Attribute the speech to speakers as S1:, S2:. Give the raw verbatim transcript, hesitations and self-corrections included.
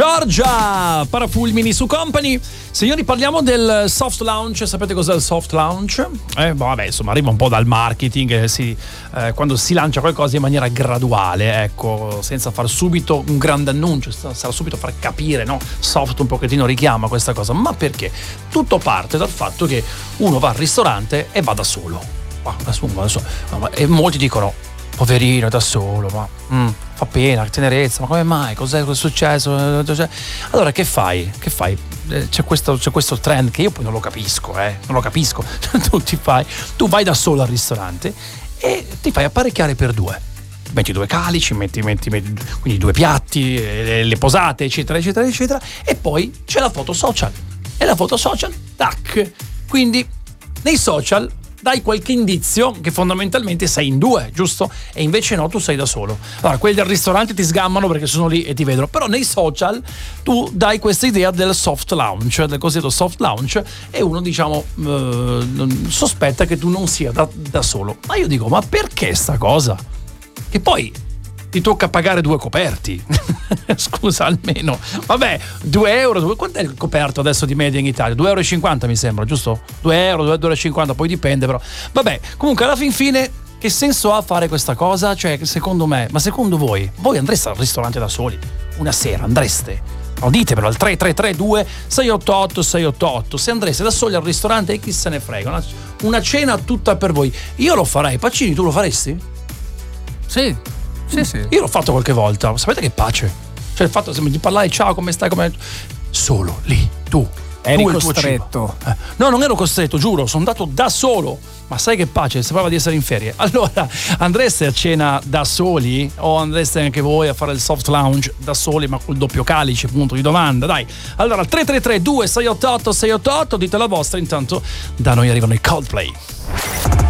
S1: Giorgia, Parafulmini su Company. Signori, parliamo del soft launch. Sapete cos'è il soft launch? Eh, vabbè, insomma, arriva un po' dal marketing, eh, si, eh, quando si lancia qualcosa in maniera graduale, ecco, senza far subito un grande annuncio, sarà subito far capire, no? Soft un pochettino richiama questa cosa, ma perché? Tutto parte dal fatto che uno va al ristorante e va da solo. Va da solo, va da solo. E molti dicono: poverino, da solo, ma mm, fa pena, tenerezza, ma come mai? Cos'è, cos'è successo? Allora che fai? Che fai? C'è questo, c'è questo trend che io poi non lo capisco, eh? Non lo capisco. tu ti fai, tu vai da solo al ristorante e ti fai apparecchiare per due. Metti due calici, metti, metti, metti quindi due piatti, le, le posate, eccetera, eccetera, eccetera, e poi c'è la foto social. E la foto social, tac. Quindi nei social dai qualche indizio che fondamentalmente sei in due, giusto? E invece no, tu sei da solo. Allora, quelli del ristorante ti sgammano perché sono lì e ti vedono, però nei social tu dai questa idea del soft launch, del cosiddetto soft launch, e uno, diciamo, eh, sospetta che tu non sia da, da solo. Ma io dico, ma perché sta cosa? Che poi ti tocca pagare due coperti. Scusa, almeno. Vabbè, due euro. Due, quanto è il coperto adesso di media in Italia? due euro e cinquanta mi sembra, giusto? due euro, due euro e cinquanta, poi dipende però. Vabbè, comunque alla fin fine che senso ha fare questa cosa? Cioè, secondo me, ma secondo voi, voi andreste al ristorante da soli? Una sera, andreste? No, ditemelo al tre tre tre due sei otto otto sei otto otto. Se andreste da soli al ristorante, e chi se ne frega, una, una cena tutta per voi. Io lo farei. Pacini, tu lo faresti?
S2: Sì. Sì, sì.
S1: Io l'ho fatto qualche volta. Sapete che pace? Cioè il fatto di parlare, ciao, come stai, come... Solo lì, tu.
S2: Eri
S1: tu
S2: costretto.
S1: Eh, no, non ero costretto, giuro, sono andato da solo. Ma sai che pace, sembrava di essere in ferie. Allora, andreste a cena da soli o andreste anche voi a fare il soft lounge da soli, ma col doppio calice, punto di domanda, dai. Allora, tre tre tre due sei otto otto sei otto otto, dite la vostra, intanto da noi arrivano i Coldplay.